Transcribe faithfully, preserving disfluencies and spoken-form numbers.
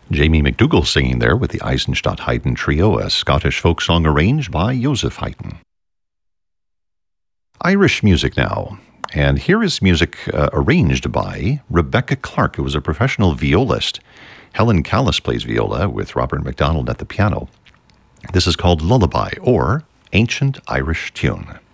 Jamie McDougall singing there with the Eisenstadt Haydn Trio, a Scottish folk song arranged by Joseph Haydn. Irish music now. And here is music uh, arranged by Rebecca Clark, who was a professional violist. Helen Callis plays viola with Robert MacDonald at the piano. This is called Lullaby, or Ancient Irish Tune.